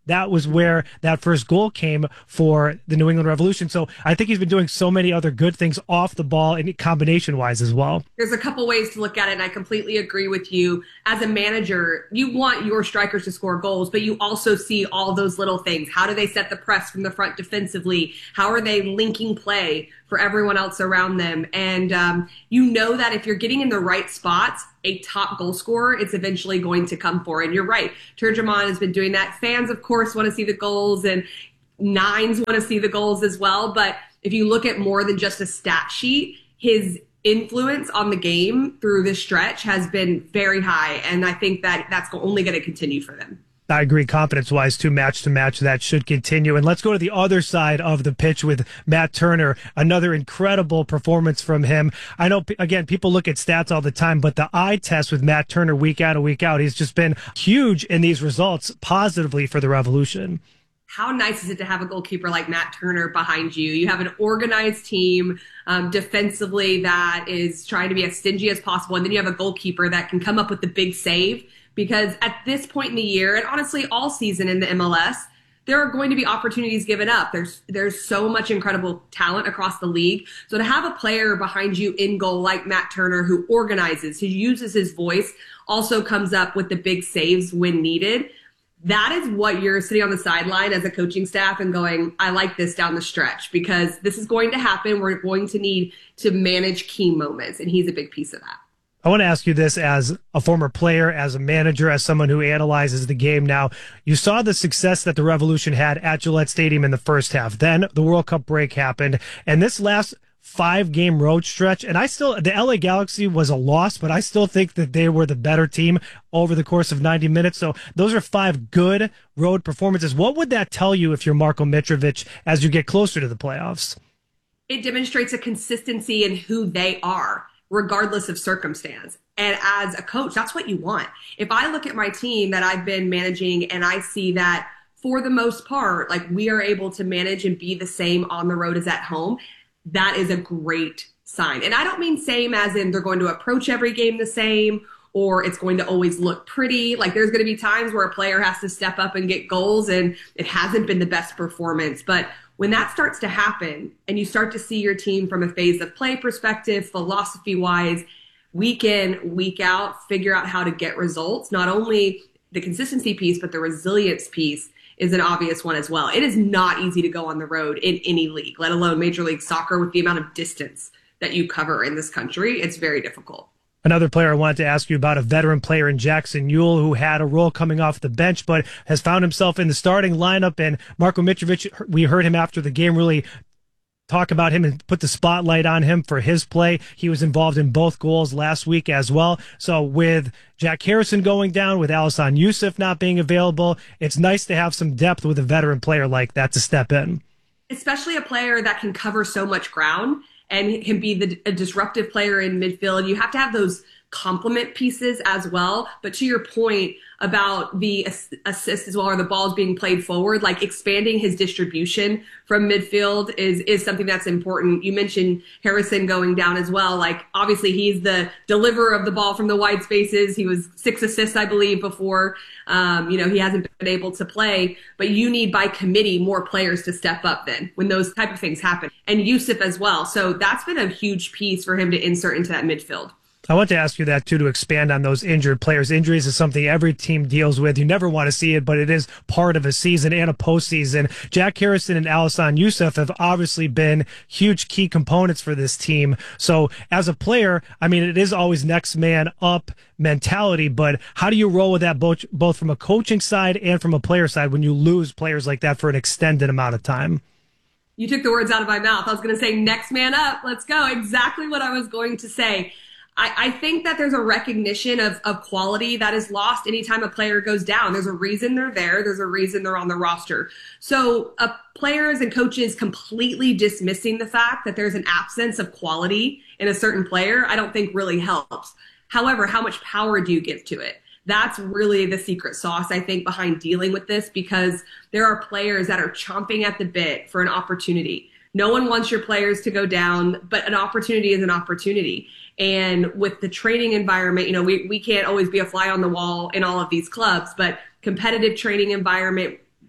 that was where that first goal came for the New England Revolution. So I think he's been doing so many other good things off the ball and combination-wise as well. There's a couple ways to look at it, and I completely agree with you. As a manager, you want your strikers to score goals, but you also see all those little things. How do they set the press from the front defensively? How are they linking play for everyone else around them? And um, you know that if you're getting in the right spots, a top goal scorer, it's eventually going to come for. And you're right. Turgeman has been doing that. Fans, of course, want to see the goals, and nines want to see the goals as well. But if you look at more than just a stat sheet, his influence on the game through this stretch has been very high. And I think that that's only going to continue for them. I agree, confidence-wise, too, match to match, that should continue. And let's go to the other side of the pitch with Matt Turner. Another incredible performance from him. I know, again, people look at stats all the time, but the eye test with Matt Turner week out and week out, he's just been huge in these results positively for the Revolution. How nice is it to have a goalkeeper like Matt Turner behind you? You have an organized team um, defensively that is trying to be as stingy as possible, and then you have a goalkeeper that can come up with the big save. Because at this point in the year, and honestly all season in the M L S, there are going to be opportunities given up. There's there's so much incredible talent across the league. So to have a player behind you in goal like Matt Turner, who organizes, who uses his voice, also comes up with the big saves when needed, that is what you're sitting on the sideline as a coaching staff and going, I like this down the stretch, because this is going to happen. We're going to need to manage key moments, and he's a big piece of that. I want to ask you this as a former player, as a manager, as someone who analyzes the game now. You saw the success that the Revolution had at Gillette Stadium in the first half. Then the World Cup break happened, and this last five-game road stretch, and I still, the L A Galaxy was a loss, but I still think that they were the better team over the course of ninety minutes. So those are five good road performances. What would that tell you if you're Marko Mitrovic as you get closer to the playoffs? It demonstrates a consistency in who they are, regardless of circumstance. And as a coach, that's what you want. If I look at my team that I've been managing and I see that for the most part, like, we are able to manage and be the same on the road as at home, that is a great sign. And I don't mean same as in they're going to approach every game the same, or it's going to always look pretty. Like, there's going to be times where a player has to step up and get goals and it hasn't been the best performance. But when that starts to happen and you start to see your team from a phase of play perspective, philosophy-wise, week in, week out, figure out how to get results, not only the consistency piece, but the resilience piece is an obvious one as well. It is not easy to go on the road in any league, let alone Major League Soccer, with the amount of distance that you cover in this country. It's very difficult. Another player I wanted to ask you about, a veteran player in Jackson Ewell, who had a role coming off the bench, but has found himself in the starting lineup. And Marko Mitrovic, we heard him after the game really talk about him and put the spotlight on him for his play. He was involved in both goals last week as well. So with Jack Harrison going down, with Alhassan Youssef not being available, it's nice to have some depth with a veteran player like that to step in. Especially a player that can cover so much ground and can be the, a disruptive player in midfield. You have to have those complement pieces as well. But to your point about the assist as well, or the balls being played forward, like expanding his distribution from midfield is is something that's important. You mentioned Harrison going down as well. Like, obviously he's the deliverer of the ball from the wide spaces. He was six assists, I believe, before. Um, you know, he hasn't been able to play, but you need by committee more players to step up then when those type of things happen. And Youssef as well. So that's been a huge piece for him to insert into that midfield. I want to ask you that, too, to expand on those injured players. Injuries is something every team deals with. You never want to see it, but it is part of a season and a postseason. Jack Harrison and Alhassan Youssef have obviously been huge key components for this team. So as a player, I mean, it is always next man up mentality, but how do you roll with that both, both from a coaching side and from a player side when you lose players like that for an extended amount of time? You took the words out of my mouth. I was going to say next man up. Let's go. Exactly what I was going to say. I, I think that there's a recognition of, of quality that is lost anytime a player goes down. There's a reason they're there. There's a reason they're on the roster. So uh, players and coaches completely dismissing the fact that there's an absence of quality in a certain player, I don't think really helps. However, how much power do you give to it? That's really the secret sauce, I think, behind dealing with this, because there are players that are chomping at the bit for an opportunity. No one wants your players to go down, but an opportunity is an opportunity. And with the training environment, you know, we, we can't always be a fly on the wall in all of these clubs, but competitive training environment,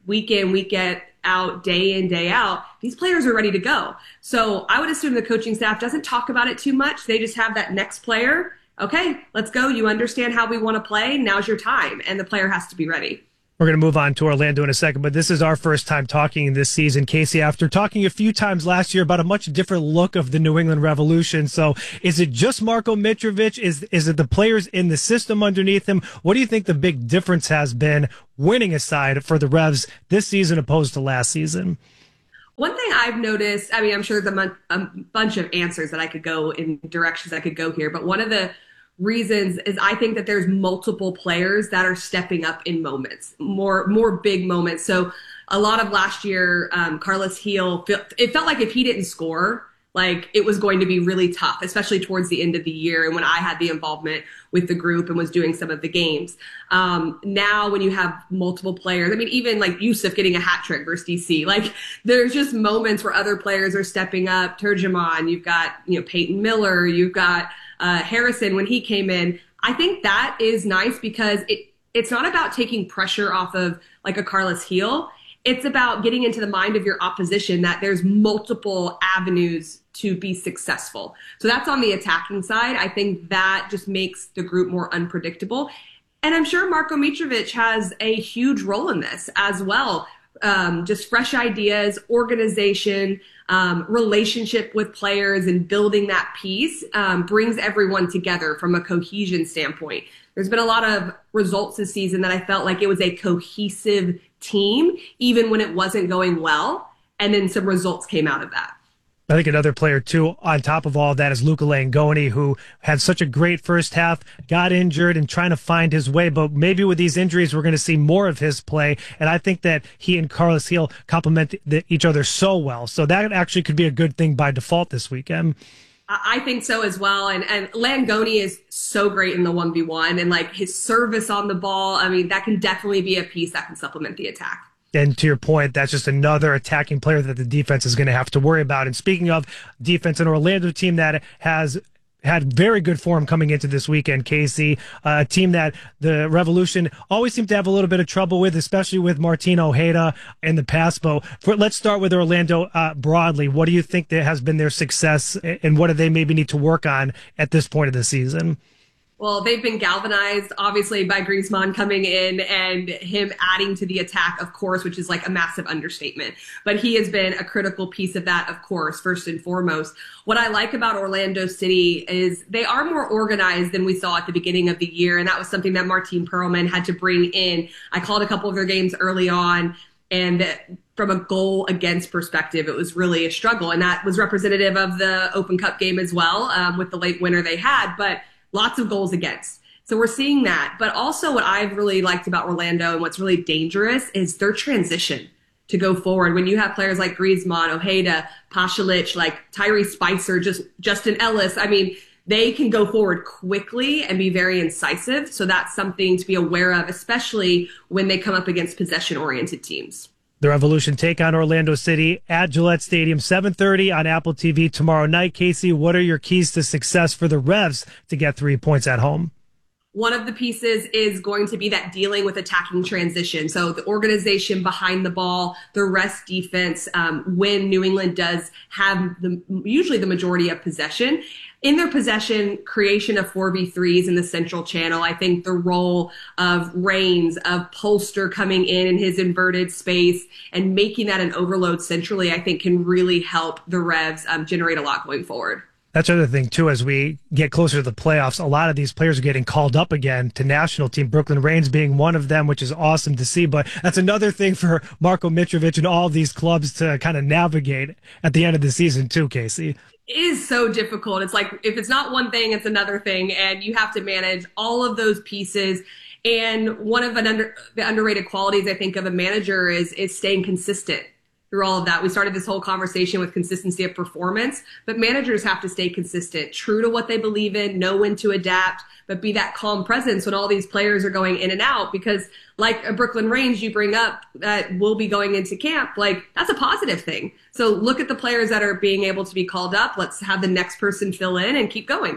week in, week out, day in, day out, these players are ready to go. So I would assume the coaching staff doesn't talk about it too much. They just have that next player. Okay, let's go. You understand how we want to play. Now's your time. And the player has to be ready. We're going to move on to Orlando in a second, but this is our first time talking this season, Casey, after talking a few times last year about a much different look of the New England Revolution. So is it just Marko Mitrovic? Is, is it the players in the system underneath him? What do you think the big difference has been, winning aside, for the Revs this season opposed to last season? One thing I've noticed, I mean, I'm sure there's a, mon- a bunch of answers that I could go in directions I could go here, but one of the reasons is I think that there's multiple players that are stepping up in moments, more more big moments. So a lot of last year, um, Carlos Gil, it felt like if he didn't score, like it was going to be really tough, especially towards the end of the year and when I had the involvement with the group and was doing some of the games. Um, now when you have multiple players, I mean, even like Yusuf getting a hat trick versus D C, like there's just moments where other players are stepping up. Turgeman, you've got, you know, Peyton Miller, you've got uh, Harrison when he came in. I think that is nice because it it's not about taking pressure off of like a Carlos Gil. It's about getting into the mind of your opposition that there's multiple avenues to be successful. So that's on the attacking side. I think that just makes the group more unpredictable. And I'm sure Marko Mitrovic has a huge role in this as well. Um, just fresh ideas, organization, um, relationship with players, and building that piece um, brings everyone together from a cohesion standpoint. There's been a lot of results this season that I felt like it was a cohesive team, even when it wasn't going well. And then some results came out of that. I think another player, too, on top of all of that is Luca Langoni, who had such a great first half, got injured and trying to find his way. But maybe with these injuries, we're going to see more of his play. And I think that he and Carlos Gil complement the, each other so well. So that actually could be a good thing by default this weekend. I think so as well. And, and Langoni is so great in the one v one, and like his service on the ball. I mean, that can definitely be a piece that can supplement the attack. And to your point, that's just another attacking player that the defense is going to have to worry about. And speaking of defense, an Orlando team that has had very good form coming into this weekend, Casey, uh, a team that the Revolution always seem to have a little bit of trouble with, especially with Martin Ojeda in the past. But for, let's start with Orlando uh, broadly. What do you think that has been their success, and what do they maybe need to work on at this point of the season? Well, they've been galvanized, obviously, by Griezmann coming in and him adding to the attack, of course, which is like a massive understatement. But he has been a critical piece of that, of course, first and foremost. What I like about Orlando City is they are more organized than we saw at the beginning of the year, and that was something that Martin Perlman had to bring in. I called a couple of their games early on, and from a goal against perspective, it was really a struggle. And that was representative of the Open Cup game as well, um, with the late winner they had. But lots of goals against. So we're seeing that. But also what I've really liked about Orlando and what's really dangerous is their transition to go forward. When you have players like Griezmann, Ojeda, Pasalic, like Tyrese Spicer, just Justin Ellis, I mean, they can go forward quickly and be very incisive. So that's something to be aware of, especially when they come up against possession-oriented teams. The Revolution take on Orlando City at Gillette Stadium, seven thirty on Apple T V tomorrow night. Casey, what are your keys to success for the Revs to get three points at home? One of the pieces is going to be that dealing with attacking transition. So the organization behind the ball, the rest defense, um, when New England does have the usually the majority of possession. In their possession, creation of four v threes in the central channel, I think the role of Reigns, of Polster coming in in his inverted space and making that an overload centrally, I think can really help the Revs um, generate a lot going forward. That's the other thing, too, as we get closer to the playoffs, a lot of these players are getting called up again to national team, Brooklyn Reigns being one of them, which is awesome to see. But that's another thing for Marko Mitrovic and all of these clubs to kind of navigate at the end of the season, too, Casey. It is so difficult. It's like if it's not one thing, it's another thing, and you have to manage all of those pieces. And one of an under, the underrated qualities, I think, of a manager is is staying consistent through all of that. We started this whole conversation with consistency of performance, but managers have to stay consistent, true to what they believe in, know when to adapt, but be that calm presence when all these players are going in and out. Because like a Brooklyn Reigns you bring up that will be going into camp, like that's a positive thing. So look at the players that are being able to be called up. Let's have the next person fill in and keep going.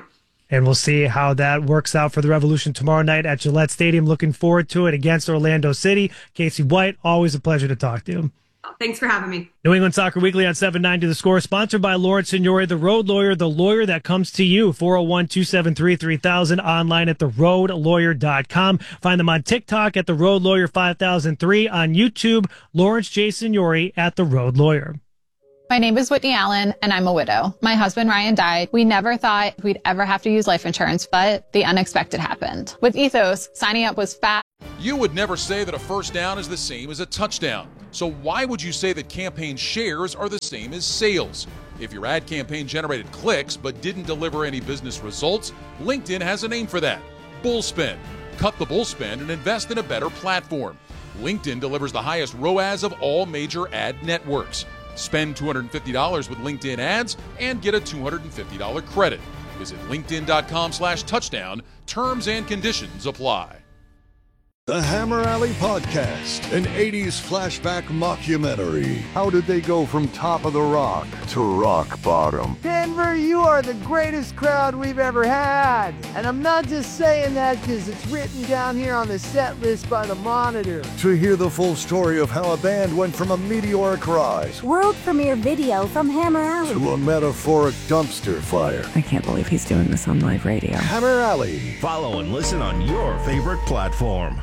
And we'll see how that works out for the Revolution tomorrow night at Gillette Stadium. Looking forward to it against Orlando City. Casey White, always a pleasure to talk to you. Thanks for having me. New England Soccer Weekly on seven ninety The Score, sponsored by Lawrence Signori, the Road Lawyer, the lawyer that comes to you. four oh one, two seven three, three thousand, online at the road lawyer dot com. Find them on TikTok at the Road Lawyer five thousand three, on YouTube, Lawrence J. Signori at the Road Lawyer. My name is Whitney Allen, and I'm a widow. My husband, Ryan, died. We never thought we'd ever have to use life insurance, but the unexpected happened. With Ethos, signing up was fast. You would never say that a first down is the same as a touchdown. So why would you say that campaign shares are the same as sales? If your ad campaign generated clicks but didn't deliver any business results, LinkedIn has a name for that: Bullspend. Cut the bullspend and invest in a better platform. LinkedIn delivers the highest R O A S of all major ad networks. Spend two hundred fifty dollars with LinkedIn ads and get a two hundred fifty dollars credit. Visit linkedin.com slash touchdown. Terms and conditions apply. The Hammer Alley Podcast, an eighties flashback mockumentary. How did they go from top of the rock to rock bottom? Denver, you are the greatest crowd we've ever had. And I'm not just saying that because it's written down here on the set list by the Monitor. To hear the full story of how a band went from a meteoric rise, world premiere video from Hammer Alley, to a metaphoric dumpster fire. I can't believe he's doing this on live radio. Hammer Alley. Follow and listen on your favorite platform.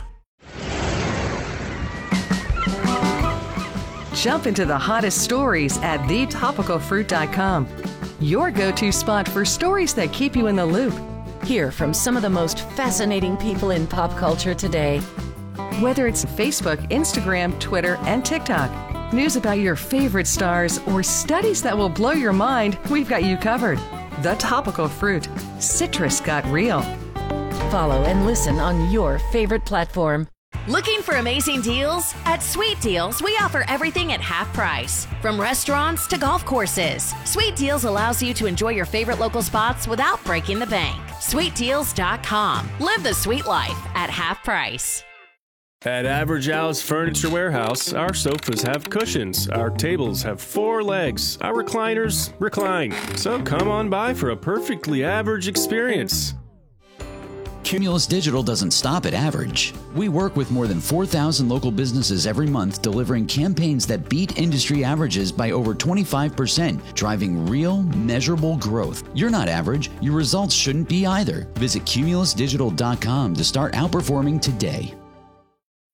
Jump into the hottest stories at the topical fruit dot com. Your go-to spot for stories that keep you in the loop. Hear from some of the most fascinating people in pop culture today. Whether it's Facebook, Instagram, Twitter, and TikTok, news about your favorite stars, or studies that will blow your mind, we've got you covered. The Topical Fruit. Citrus got real. Follow and listen on your favorite platform. Looking for amazing deals? At Sweet Deals, we offer everything at half price. From restaurants to golf courses, Sweet Deals allows you to enjoy your favorite local spots without breaking the bank. sweet deals dot com. Live the sweet life at half price. At Average Al's Furniture Warehouse, our sofas have cushions, our tables have four legs, our recliners recline. So come on by for a perfectly average experience. Cumulus Digital doesn't stop at average. We work with more than four thousand local businesses every month, delivering campaigns that beat industry averages by over twenty-five percent, driving real, measurable growth. You're not average. Your results shouldn't be either. Visit cumulus digital dot com to start outperforming today.